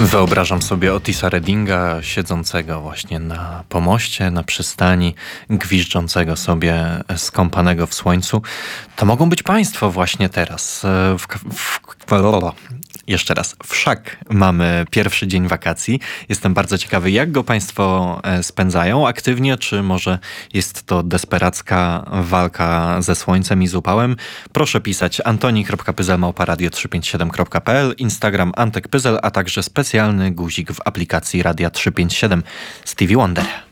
Wyobrażam sobie Otisa Reddinga siedzącego właśnie na pomoście, na przystani, gwiżdżącego sobie, skąpanego w słońcu. To mogą być państwo właśnie teraz. Jeszcze raz. Wszak mamy pierwszy dzień wakacji. Jestem bardzo ciekawy, jak go państwo spędzają. Aktywnie, czy może jest to desperacka walka ze słońcem i z upałem? Proszę pisać antoni.pyzel@radio357.pl, Instagram Antek Pyzel, a także specjalny guzik w aplikacji Radia 357. Stevie Wonder.